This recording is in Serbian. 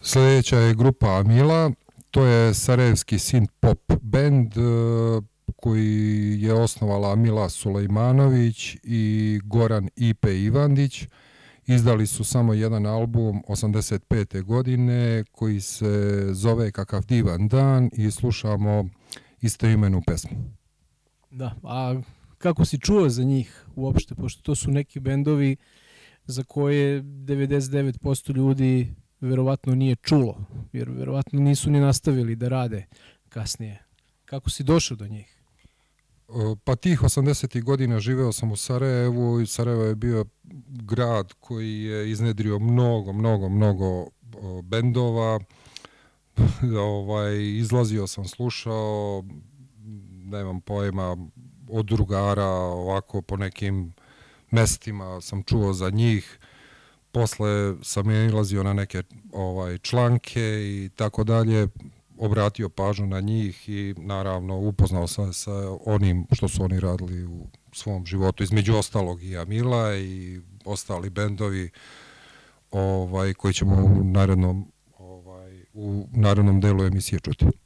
Sljedeća je grupa Amila, to je sarajevski synth-pop band koji je osnovala Amila Sulejmanović i Goran Ipe Ivandić. Izdali su samo jedan album 85. godine koji se zove Kakav divan dan i slušamo istoimenu pesmu. Da, a kako si čuo za njih uopšte, pošto to su neki bendovi za koje 99% ljudi verovatno nije čulo, jer verovatno nisu ni nastavili da rade kasnije. Kako si došao do njih? Pa tih 80. godina živeo sam u Sarajevu i Sarajevo je bio grad koji je iznedrio mnogo bendova. Izlazio sam, slušao, nemam pojma, od drugara, ovako po nekim mestima sam čuo za njih. Posle sam je ilazio na neke članke i tako dalje, obratio pažnju na njih i naravno upoznao sam sa onim što su oni radili u svom životu, između ostalog i Amila i ostali bendovi koji ćemo u narednom delu emisije čuti.